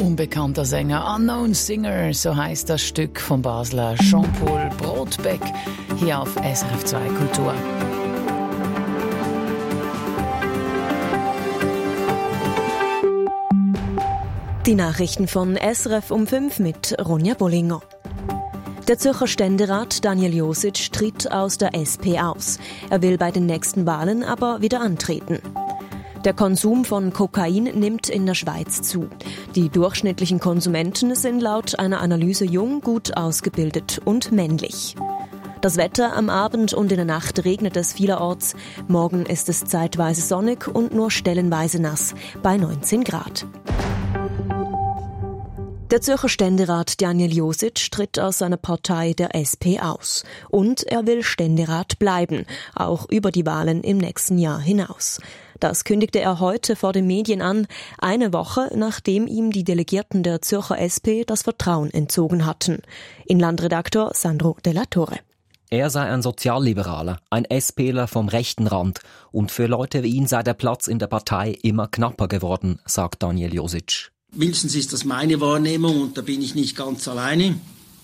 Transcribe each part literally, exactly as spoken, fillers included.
Unbekannter Sänger, Unknown Singer, so heisst das Stück vom Basler Jean-Paul Brodbeck, hier auf S R F zwei Kultur. Die Nachrichten von S R F um fünf mit Ronja Bollinger. Der Zürcher Ständerat Daniel Josic tritt aus der S P aus. Er will bei den nächsten Wahlen aber wieder antreten. Der Konsum von Kokain nimmt in der Schweiz zu. Die durchschnittlichen Konsumenten sind laut einer Analyse jung, gut ausgebildet und männlich. Das Wetter: am Abend und in der Nacht regnet es vielerorts. Morgen ist es zeitweise sonnig und nur stellenweise nass, bei neunzehn Grad. Der Zürcher Ständerat Daniel Josic tritt aus seiner Partei der S P aus. Und er will Ständerat bleiben, auch über die Wahlen im nächsten Jahr hinaus. Das kündigte er heute vor den Medien an, eine Woche nachdem ihm die Delegierten der Zürcher S P das Vertrauen entzogen hatten. Inlandredaktor Sandro Della Torre. Er sei ein Sozialliberaler, ein SPler vom rechten Rand. Und für Leute wie ihn sei der Platz in der Partei immer knapper geworden, sagt Daniel Josic. Mindestens ist das meine Wahrnehmung, und da bin ich nicht ganz alleine.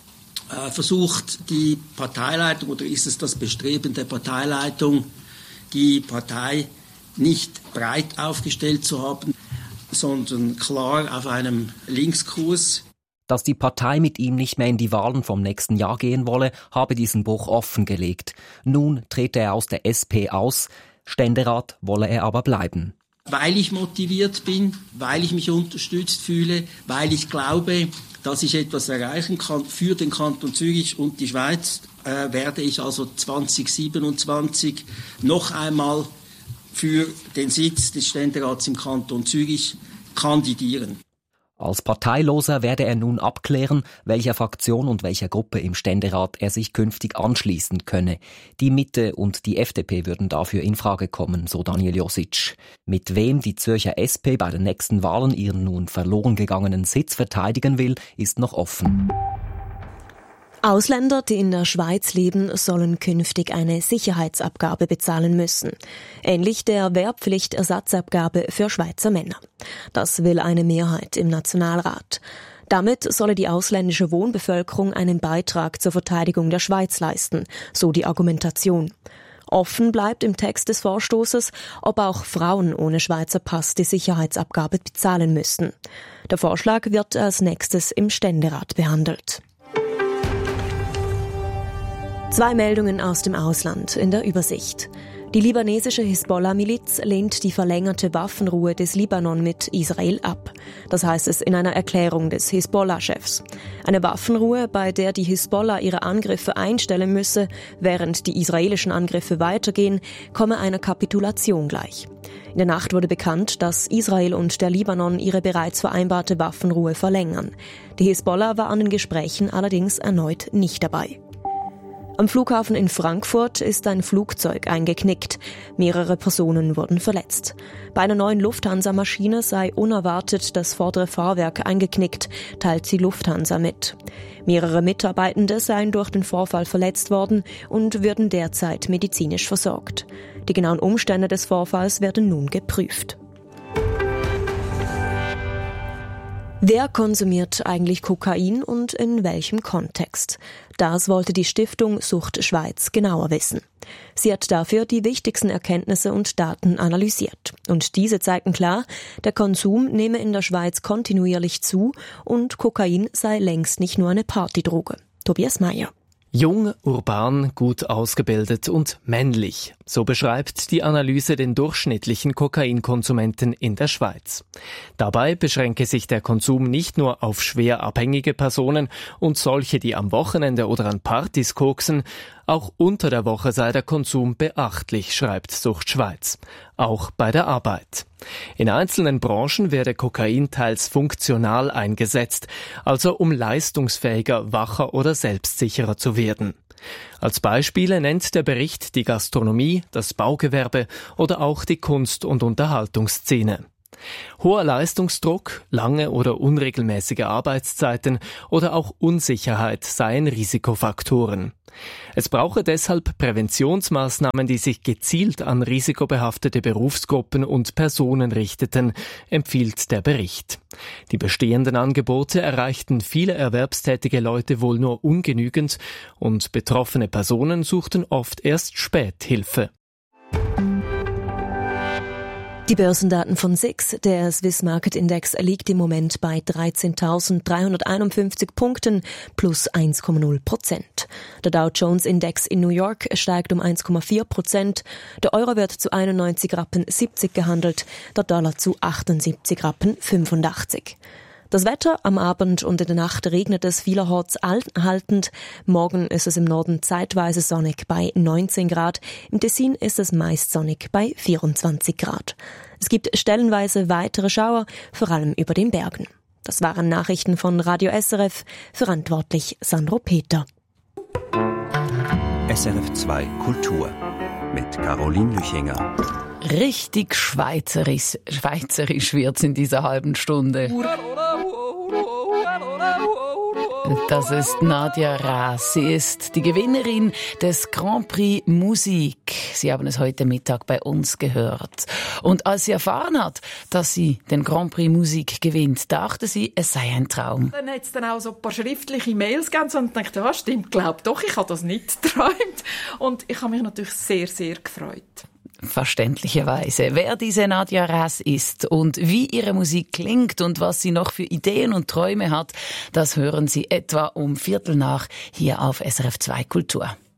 Äh, versucht die Parteileitung, oder ist es das Bestreben der Parteileitung, die Partei nicht breit aufgestellt zu haben, sondern klar auf einem Linkskurs. Dass die Partei mit ihm nicht mehr in die Wahlen vom nächsten Jahr gehen wolle, habe diesen Bruch offengelegt. Nun trete er aus der S P aus, Ständerat wolle er aber bleiben. Weil ich motiviert bin, weil ich mich unterstützt fühle, weil ich glaube, dass ich etwas erreichen kann für den Kanton Zürich und die Schweiz, äh, werde ich also zwanzig siebenundzwanzig noch einmal für den Sitz des Ständerats im Kanton Zürich kandidieren. Als Parteiloser werde er nun abklären, welcher Fraktion und welcher Gruppe im Ständerat er sich künftig anschließen könne. Die Mitte und die F D P würden dafür in Frage kommen, so Daniel Josic. Mit wem die Zürcher S P bei den nächsten Wahlen ihren nun verloren gegangenen Sitz verteidigen will, ist noch offen. Ausländer, die in der Schweiz leben, sollen künftig eine Sicherheitsabgabe bezahlen müssen. Ähnlich der Wehrpflichtersatzabgabe für Schweizer Männer. Das will eine Mehrheit im Nationalrat. Damit solle die ausländische Wohnbevölkerung einen Beitrag zur Verteidigung der Schweiz leisten, so die Argumentation. Offen bleibt im Text des Vorstoßes, ob auch Frauen ohne Schweizer Pass die Sicherheitsabgabe bezahlen müssten. Der Vorschlag wird als nächstes im Ständerat behandelt. Zwei Meldungen aus dem Ausland in der Übersicht. Die libanesische Hisbollah-Miliz lehnt die verlängerte Waffenruhe des Libanon mit Israel ab. Das heißt es in einer Erklärung des Hisbollah-Chefs. Eine Waffenruhe, bei der die Hisbollah ihre Angriffe einstellen müsse, während die israelischen Angriffe weitergehen, komme einer Kapitulation gleich. In der Nacht wurde bekannt, dass Israel und der Libanon ihre bereits vereinbarte Waffenruhe verlängern. Die Hisbollah war an den Gesprächen allerdings erneut nicht dabei. Am Flughafen in Frankfurt ist ein Flugzeug eingeknickt. Mehrere Personen wurden verletzt. Bei einer neuen Lufthansa-Maschine sei unerwartet das vordere Fahrwerk eingeknickt, teilt die Lufthansa mit. Mehrere Mitarbeitende seien durch den Vorfall verletzt worden und würden derzeit medizinisch versorgt. Die genauen Umstände des Vorfalls werden nun geprüft. Wer konsumiert eigentlich Kokain und in welchem Kontext? Das wollte die Stiftung Sucht Schweiz genauer wissen. Sie hat dafür die wichtigsten Erkenntnisse und Daten analysiert. Und diese zeigten klar, der Konsum nehme in der Schweiz kontinuierlich zu und Kokain sei längst nicht nur eine Partydroge. Tobias Meyer. Jung, urban, gut ausgebildet und männlich. So beschreibt die Analyse den durchschnittlichen Kokainkonsumenten in der Schweiz. Dabei beschränke sich der Konsum nicht nur auf schwer abhängige Personen und solche, die am Wochenende oder an Partys koksen. Auch unter der Woche sei der Konsum beachtlich, schreibt Sucht Schweiz. Auch bei der Arbeit. In einzelnen Branchen werde Kokain teils funktional eingesetzt, also um leistungsfähiger, wacher oder selbstsicherer zu werden. Als Beispiele nennt der Bericht die Gastronomie, das Baugewerbe oder auch die Kunst- und Unterhaltungsszene. Hoher Leistungsdruck, lange oder unregelmäßige Arbeitszeiten oder auch Unsicherheit seien Risikofaktoren. Es brauche deshalb Präventionsmaßnahmen, die sich gezielt an risikobehaftete Berufsgruppen und Personen richteten, empfiehlt der Bericht. Die bestehenden Angebote erreichten viele erwerbstätige Leute wohl nur ungenügend und betroffene Personen suchten oft erst spät Hilfe. Die Börsendaten von S I X, der Swiss Market Index, liegt im Moment bei dreizehntausenddreihunderteinundfünfzig Punkten plus eins Komma null Prozent. Der Dow Jones Index in New York steigt um eins Komma vier Prozent. Der Euro wird zu einundneunzig Rappen siebzig gehandelt, der Dollar zu achtundsiebzig Rappen fünfundachtzig. Das Wetter: am Abend und in der Nacht regnet es vielerorts anhaltend. Morgen ist es im Norden zeitweise sonnig bei neunzehn Grad. Im Tessin ist es meist sonnig bei vierundzwanzig Grad. Es gibt stellenweise weitere Schauer, vor allem über den Bergen. Das waren Nachrichten von Radio S R F, verantwortlich Sandro Peter. S R F zwei Kultur mit Caroline Lüchinger. Richtig schweizerisch, schweizerisch wird's in dieser halben Stunde. Das ist Nadja Ras. Sie ist die Gewinnerin des Grand Prix Musik. Sie haben es heute Mittag bei uns gehört. Und als sie erfahren hat, dass sie den Grand Prix Musik gewinnt, dachte sie, es sei ein Traum. Dann hat es dann auch so ein paar schriftliche Mails gegeben und ich dachte, ja, stimmt, glaub doch, ich habe das nicht geträumt. Und ich habe mich natürlich sehr, sehr gefreut. Verständlicherweise. Wer diese Nadja Ras ist und wie ihre Musik klingt und was sie noch für Ideen und Träume hat, das hören Sie etwa um Viertel nach hier auf S R F zwei Kultur.